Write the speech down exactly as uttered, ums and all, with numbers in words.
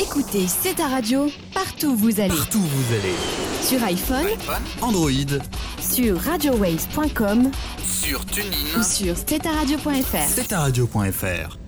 Écoutez C'est ta radio, partout où vous allez. Partout où vous allez. Sur iPhone, iPhone, Android, sur radio waves point com, sur TuneIn ou sur c'est ta radio point f r. c'est ta radio point f r.